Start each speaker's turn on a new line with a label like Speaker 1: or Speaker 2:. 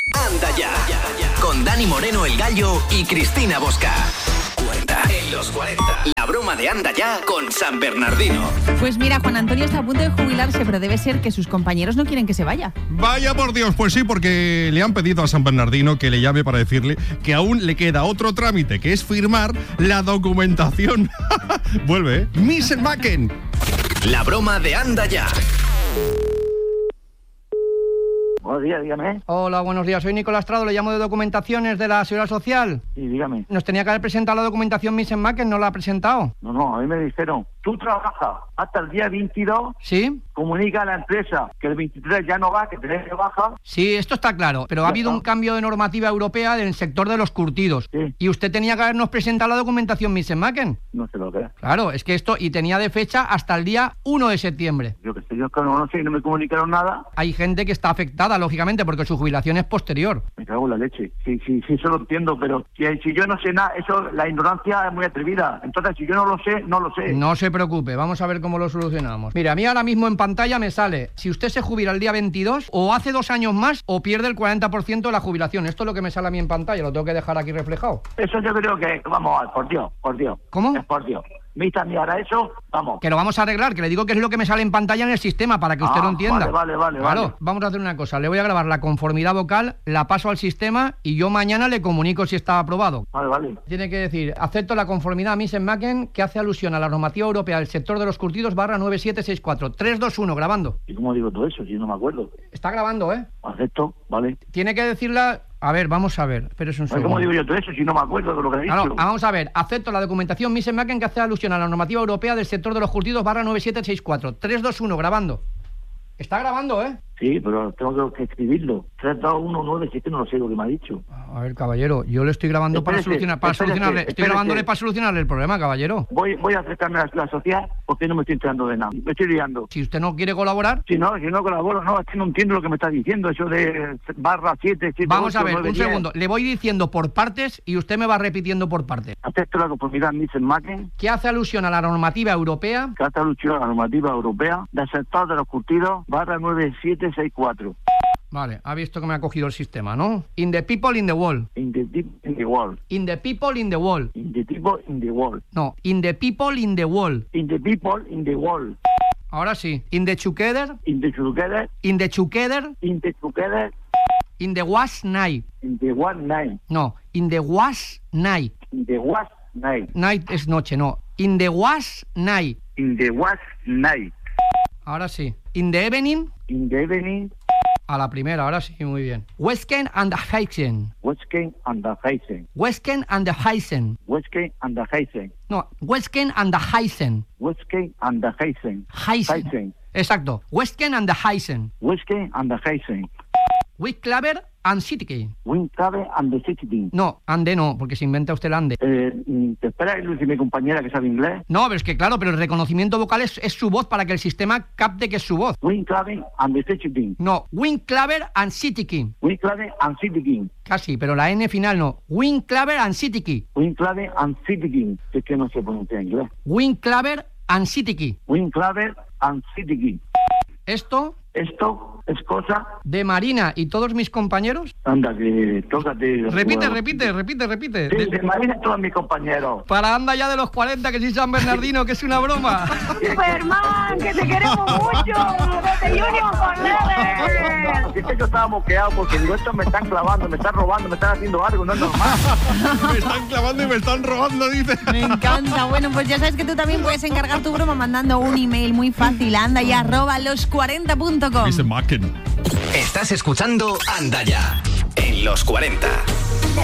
Speaker 1: Anda ya, con Dani Moreno el Gallo y Cristina Bosca. 40. En los 40. La broma de Anda ya con San Bernardino.
Speaker 2: Pues mira, Juan Antonio está a punto de jubilarse, pero debe ser que sus compañeros no quieren que se vaya.
Speaker 3: Vaya por Dios, pues sí, porque le han pedido a San Bernardino que le llame para decirle que aún le queda otro trámite, que es firmar la documentación. Vuelve, ¿eh? Miss Macken.
Speaker 1: La broma de Anda ya.
Speaker 4: Buenos días, dígame.
Speaker 5: Hola, buenos días. Soy Nicolás Trado, le llamo de Documentaciones de la Seguridad Social.
Speaker 4: Sí, dígame.
Speaker 5: Nos tenía que haber presentado la documentación Miss Macken, ¿no la ha presentado?
Speaker 4: No, a mí me dijeron, tú trabajas hasta el día 22,
Speaker 5: ¿Sí?
Speaker 4: comunica a la empresa que el 23 ya no va, que tenés que bajar.
Speaker 5: Sí, esto está claro, pero ha habido un cambio de normativa europea en el sector de los curtidos.
Speaker 4: Sí.
Speaker 5: Y usted tenía que habernos presentado la documentación Miss Macken.
Speaker 4: No sé lo que es.
Speaker 5: Claro, es que esto, y tenía de fecha hasta el día 1 de septiembre.
Speaker 4: Yo que sé, yo que no sé, no me comunicaron nada.
Speaker 5: Hay gente que está afectada, lógicamente, porque su jubilación es posterior.
Speaker 4: Me cago en la leche. Sí, eso lo entiendo, pero si yo no sé nada, eso, la ignorancia es muy atrevida. Entonces, si yo no lo sé, no lo sé.
Speaker 5: No se preocupe, vamos a ver cómo lo solucionamos. Mira, a mí ahora mismo en pantalla me sale, si usted se jubila el día 22, o hace 2 años más, o pierde el 40% de la jubilación. Esto es lo que me sale a mí en pantalla, lo tengo que dejar aquí reflejado.
Speaker 4: Eso yo creo que, vamos a ver, por Dios.
Speaker 5: ¿Cómo?
Speaker 4: Es por Dios. Vista mí ahora eso, vamos.
Speaker 5: Que lo vamos a arreglar, que le digo que es lo que me sale en pantalla en el sistema, para que usted lo entienda.
Speaker 4: Vale.
Speaker 5: Claro, vamos a hacer una cosa, le voy a grabar la conformidad vocal, la paso al sistema y yo mañana le comunico si está aprobado.
Speaker 4: Vale.
Speaker 5: Tiene que decir, acepto la conformidad Miss Macken que hace alusión a la normativa europea del sector de los curtidos /9764. 3, 2, 1, grabando.
Speaker 4: ¿Y cómo digo todo eso? Si no me acuerdo.
Speaker 5: Está grabando, ¿eh?
Speaker 4: Acepto, vale.
Speaker 5: Tiene que decirla... A ver, vamos a ver, pero es un segundo.
Speaker 4: ¿Cómo digo yo todo eso si no me acuerdo de lo que he dicho?
Speaker 5: Claro, vamos a ver, acepto la documentación Miss Macken que hace alusión a la normativa europea del sector de los curtidos /9764. 3, 2, 1, grabando. Está grabando, ¿eh?
Speaker 4: Sí, pero tengo que escribirlo. 3, 2, 1, 9, 7, no lo sé lo que me ha dicho.
Speaker 5: A ver, caballero, yo le estoy grabando para solucionarle. Estoy grabándole para solucionarle el problema, caballero.
Speaker 4: Voy a acercarme a la sociedad porque no me estoy enterando de nada. Me estoy liando.
Speaker 5: Si usted no quiere colaborar...
Speaker 4: Si no colaboro, no, es que no entiendo lo que me está diciendo, eso de /7, 7,
Speaker 5: Vamos
Speaker 4: 8,
Speaker 5: a ver,
Speaker 4: 9,
Speaker 5: un
Speaker 4: 10.
Speaker 5: segundo. Le voy diciendo por partes y usted me va repitiendo por partes.
Speaker 4: Acepto la conformidad Miss Macken,
Speaker 5: Que hace alusión a la normativa europea...
Speaker 4: que hace alusión a la normativa europea del sector de los curtidos /9764.
Speaker 5: Vale, ha visto que me ha cogido el sistema, ¿no? In the people in the world.
Speaker 4: In the people in the world.
Speaker 5: In the people in the world.
Speaker 4: In the people in the world.
Speaker 5: No, in the people in the world.
Speaker 4: In the people in the world.
Speaker 5: Ahora sí. In the together.
Speaker 4: In the together.
Speaker 5: In the together.
Speaker 4: In the together.
Speaker 5: In the was night.
Speaker 4: In the one night.
Speaker 5: No, in the was night.
Speaker 4: In the was night.
Speaker 5: Night es noche, no. In the was night.
Speaker 4: In the was night.
Speaker 5: Ahora sí. In the evening.
Speaker 4: In the evening.
Speaker 5: A la primera, ahora sí, muy bien. Westken and the Heisen.
Speaker 4: Westken and the Heisen.
Speaker 5: Westken and the Heisen.
Speaker 4: Westken and the Heisen.
Speaker 5: No, Westken and the Heisen.
Speaker 4: Westken and the Heisen.
Speaker 5: Heisen. Exacto. Westken and the Heisen.
Speaker 4: Westken and the Heisen.
Speaker 5: Winclaver and City.
Speaker 4: Winclaver and the City.
Speaker 5: No, ande no, porque se inventa usted el ande.
Speaker 4: ¿Te espera Lucy, mi compañera que sabe inglés?
Speaker 5: No, pero es que claro, pero el reconocimiento vocal es su voz para que el sistema capte que es su voz.
Speaker 4: Winclaver and the City.
Speaker 5: No, Winclaver and City.
Speaker 4: Winclaver and City.
Speaker 5: Casi, pero la N final no. Winclaver and City.
Speaker 4: Winclaver and City. Es que no se pronuncia en inglés.
Speaker 5: Winclaver and City.
Speaker 4: Winclaver and City.
Speaker 5: Esto
Speaker 4: es cosa
Speaker 5: de Marina y todos mis compañeros.
Speaker 4: Anda, que tócate.
Speaker 5: Repite.
Speaker 4: Sí, de Marina y todos mis compañeros.
Speaker 5: Para Anda ya de los 40, que soy San Bernardino, que es una broma.
Speaker 6: Superman, que te queremos mucho. Desde Junior con Lever.
Speaker 4: Así que yo estaba moqueado porque digo, estos me están clavando, me están robando, me están haciendo algo, no es normal.
Speaker 3: Me están clavando y me están robando, dice.
Speaker 2: Me encanta. Bueno, pues ya sabes que tú también puedes encargar tu broma mandando un email muy fácil a andaya@los40.com.
Speaker 3: Miss Macken.
Speaker 1: Estás escuchando Anda ya en los 40.